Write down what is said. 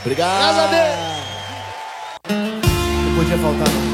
Obrigado. Graças a Deus. Não podia faltar, não.